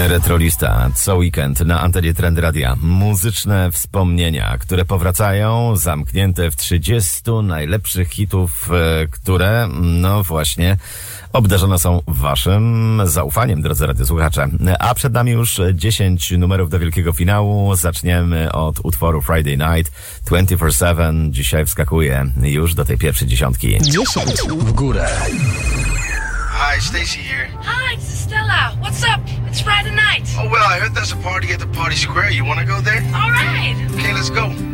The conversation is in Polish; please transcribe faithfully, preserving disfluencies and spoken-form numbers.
Retrolista co weekend na antenie Trend Radia. Muzyczne wspomnienia, które powracają, zamknięte w trzydziestu najlepszych hitów, które, no właśnie, obdarzone są waszym zaufaniem, drodzy radiosłuchacze. A przed nami już dziesięć numerów do wielkiego finału. Zaczniemy od utworu Friday Night dwadzieścia cztery siedem. Dzisiaj wskakuje już do tej pierwszej dziesiątki. dziesięć w górę. Hi, Stacy here. Hi, this is Stella. What's up? It's Friday night. Oh, well, I heard there's a party at the Party Square. You want to go there? All right. Okay, let's go.